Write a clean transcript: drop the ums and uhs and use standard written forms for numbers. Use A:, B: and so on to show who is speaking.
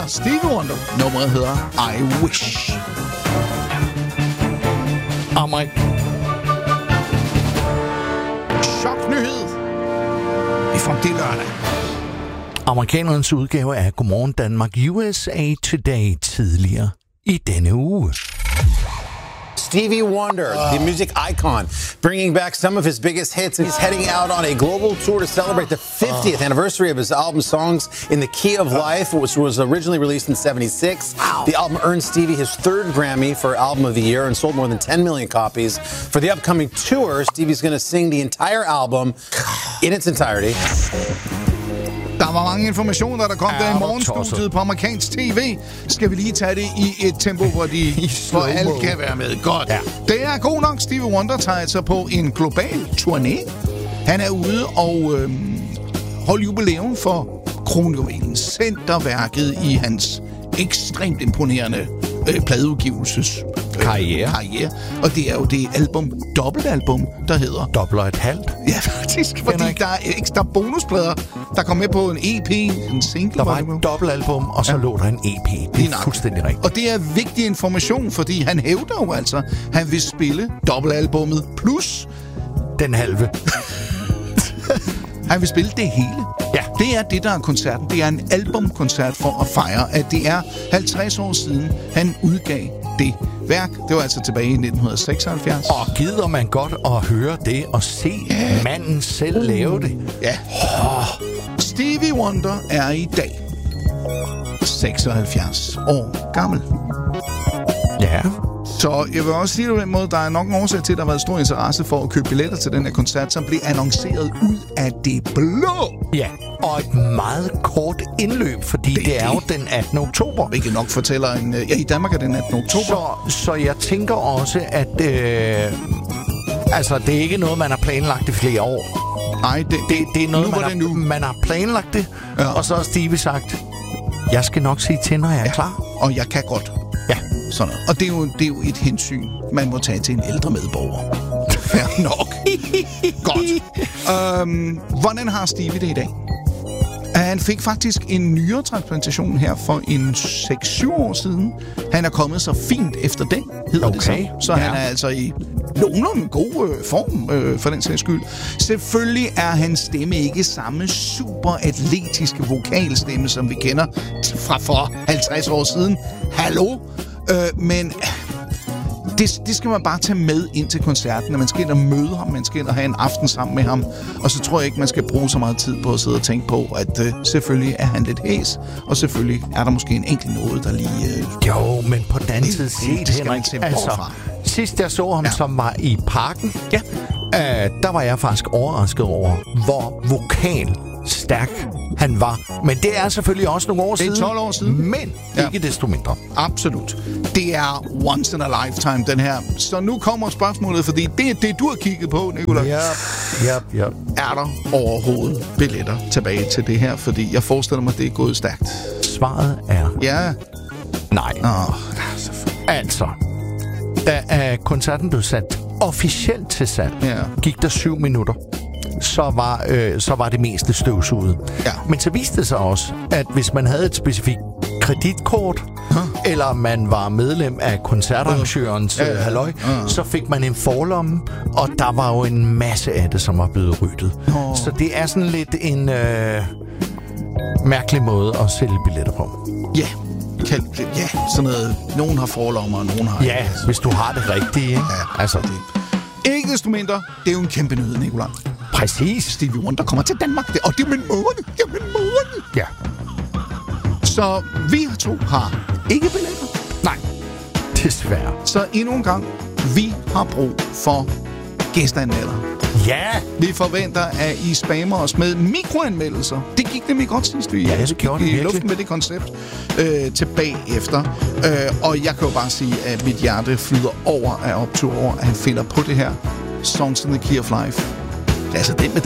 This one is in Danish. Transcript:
A: er Stevie Wonder. Nummeret hedder I Wish. Choknyhed. Vi får det lørdag.
B: Amerikanernes udgave af Godmorgen Danmark USA Today tidligere i denne uge.
C: Stevie Wonder, the music icon, bringing back some of his biggest hits. He's heading out on a global tour to celebrate the 50th anniversary of his album Songs in the Key of Life, which was originally released in '76. The album earned Stevie his third Grammy for Album of the Year and sold more than 10 million copies. For the upcoming tour, Stevie's going to sing the entire album in its entirety.
A: Der var mange informationer, der kom der i morgenstudiet på amerikansk tv. Skal vi lige tage det i et tempo, hvor alle kan være med. Godt. Ja. Det er god nok. Stevie Wonder tager altså på en global turné. Han er ude og holde jubilæum for kronjuvelen, centerværket i hans ekstremt imponerende pladeudgivelses karriere. Og det er jo det album, dobbeltalbum, der hedder
B: Dobbelt og et halvt.
A: Ja, faktisk, fordi der er ekstra bonusplader, der kom med på en EP, en single.
B: Der var et dobbeltalbum, og så lå der en EP. Det er fuldstændig rigtigt.
A: Og det er vigtig information, fordi han hævder jo altså, han vil spille dobbeltalbummet plus
B: den halve.
A: Han vil spille det hele.
B: Ja.
A: Det er det, der er koncerten. Det er en albumkoncert for at fejre, at det er 50 år siden, han udgav det værk. Det var altså tilbage i 1976.
B: Og gider man godt at høre det og se manden selv lave det?
A: Ja. Stevie Wonder er i dag 76 år gammel.
B: Ja.
A: Så jeg vil også sige det på den måde, der er nok en årsag til, at der har været stor interesse for at købe billetter til den her koncert, som blev annonceret ud af det blå.
B: Ja, og et meget kort indløb, fordi det er jo den 18. oktober.
A: Hvilket nok fortæller en... Ja, i Danmark er den 18. oktober.
B: Så jeg tænker også, at... altså, det er ikke noget, man har planlagt i flere år.
A: Nej,
B: det er noget, man har planlagt det, ja. Og så har Stevie sagt, jeg skal nok sige til, når jeg er klar.
A: Og jeg kan godt.
B: Ja.
A: Sådan noget. Og det er jo et hensyn, man må tage til en ældre medborger. Fair nok. Godt. Hvordan har Stevie det i dag? Han fik faktisk en nyretransplantation her for en 6-7 år siden. Han er kommet så fint efter den, hedder det så. Så han er altså i nogenlunde god form for den sags skyld. Selvfølgelig er hans stemme ikke samme super atletiske vokalstemme, som vi kender fra for 50 år siden. Hallo? Men det skal man bare tage med ind til koncerten, når man skal ind og møde ham, man skal ind og have en aften sammen med ham. Og så tror jeg ikke, man skal bruge så meget tid på at sidde og tænke på, at selvfølgelig er han lidt hæs, og selvfølgelig er der måske en enkelt noget, der lige...
B: Jo, men på den anden side set, Henrik, altså, sidst jeg så ham, som var i Parken, der var jeg faktisk overrasket over, hvor stærk han var. Men det er selvfølgelig også nogle år siden.
A: Det er 12 år siden.
B: Men ikke desto mindre.
A: Absolut. Det er once in a lifetime, den her. Så nu kommer spørgsmålet, fordi det er det, du har kigget på, Nicolai.
B: Ja.
A: Er der overhovedet billetter tilbage til det her? Fordi jeg forestiller mig, det er gået stærkt.
B: Svaret er...
A: Ja.
B: Nej. Altså, da koncerten blev sat officielt til salg, gik der 7 minutter. Så var det meste støvsuget. Ja. Men så viste det sig også, at hvis man havde et specifikt kreditkort, eller man var medlem af koncertarrangørens halløj, så fik man en forlomme, og der var jo en masse af det, som var blevet ryddet. Så det er sådan lidt en mærkelig måde at sælge billetter på.
A: Ja, sådan noget. Nogen har forlommer, og nogen har...
B: Ja, hvis du har det rigtige. Ikke?
A: Ja, altså det. Ikke desto mindre, det er jo en kæmpe nyhed, Nicolai.
B: Præcis.
A: Stevie Wonder kommer til Danmark, og det er min måned.
B: Ja.
A: Så vi to har ikke billetter.
B: Nej, desværre.
A: Så endnu en gang, vi har brug for gæsteanmelder.
B: Ja!
A: Vi forventer, at I spammer os med mikroanmeldelser. Det gik nemlig godt sidst, vi
B: gik
A: i luften med det koncept tilbage efter. Og jeg kan jo bare sige, at mit hjerte flyder over af optur over, at han finder på det her Songs in the Key of Life. Altså det med